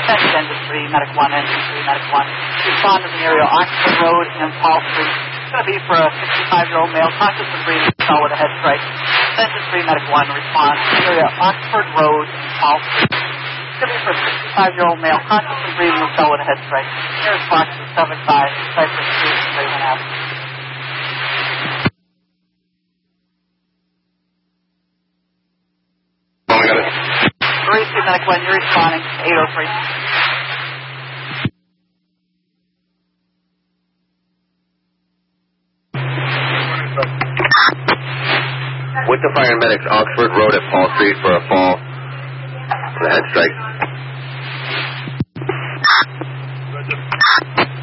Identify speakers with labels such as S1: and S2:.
S1: Engine 3, Medic 1, Engine 3, Medic 1. Respond to the area Oxford Road and Paul Street. It's going to be for a 65-year-old male, conscious and breathing, fell with a head strike. Engine 3, Medic 1, respond to the area Oxford Road and Paul Street. It's going to be for a 65-year-old male, conscious and breathing, fell with a head strike. Nearest box is 75, Cypress Street, Cleveland Avenue. Medic 1, you're responding, 803.
S2: With the fire and medics, Oxford Road at Paul Street for a fall for the head strike.